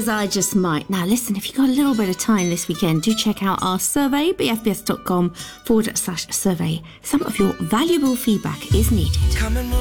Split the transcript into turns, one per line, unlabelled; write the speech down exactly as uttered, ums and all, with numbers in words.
is I Just Might. Now, listen, if you've got a little bit of time this weekend, do check out our survey, bfbs.com forward slash survey. Some of your valuable feedback is needed.
Come and move